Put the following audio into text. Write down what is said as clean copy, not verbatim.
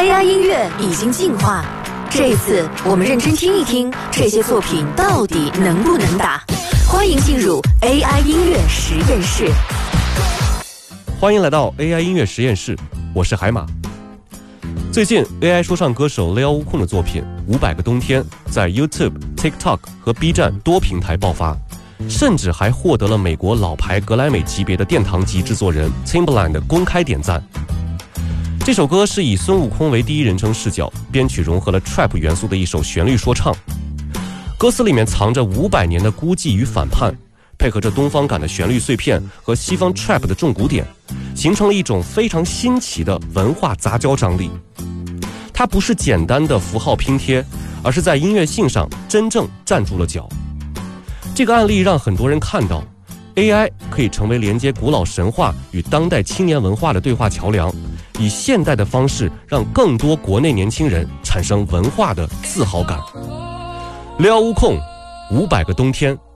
AI 音乐已经进化，这一次我们认真听一听这些作品到底能不能打。欢迎进入 AI 音乐实验室。 欢迎来到 AI 音乐实验室，我是海马。最近 AI 说唱歌手雷奥乌控的作品《500个冬天》在 YouTube、TikTok 和 B 站多平台爆发，甚至还获得了美国老牌格莱美级别的殿堂级制作人 Timbaland 的公开点赞。这首歌是以孙悟空为第一人称视角，编曲融合了 Trap 元素的一首旋律说唱。歌词里面藏着500年的孤寂与反叛，配合着东方感的旋律碎片和西方 Trap 的重鼓点，形成了一种非常新奇的文化杂交张力。它不是简单的符号拼贴，而是在音乐性上真正站住了脚。这个案例让很多人看到 AI 可以成为连接古老神话与当代青年文化的对话桥梁，以现代的方式让更多国内年轻人产生文化的自豪感。雷奥乌控500个冬天。